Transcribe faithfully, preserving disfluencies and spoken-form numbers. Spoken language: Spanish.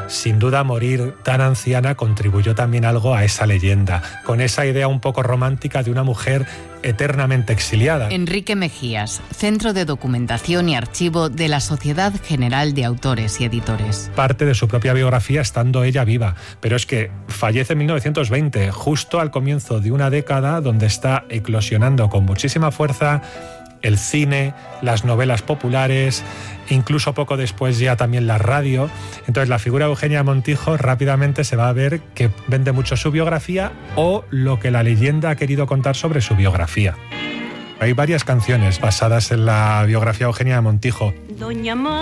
sin duda morir tan anciana contribuyó también algo a esa leyenda, con esa idea un poco romántica de una mujer eternamente exiliada. Enrique Mejías, Centro de Documentación y Archivo de la Sociedad General de Autores y Editores. Parte de su propia biografía estando ella viva, pero es que fallece en mil novecientos veinte, justo al comienzo de una década donde está eclosionando con muchísima fuerza el cine, las novelas populares, incluso poco después ya también la radio. Entonces la figura de Eugenia Montijo rápidamente se va a ver que vende mucho su biografía o lo que la leyenda ha querido contar sobre su biografía. Hay varias canciones basadas en la biografía de Eugenia Montijo. Doña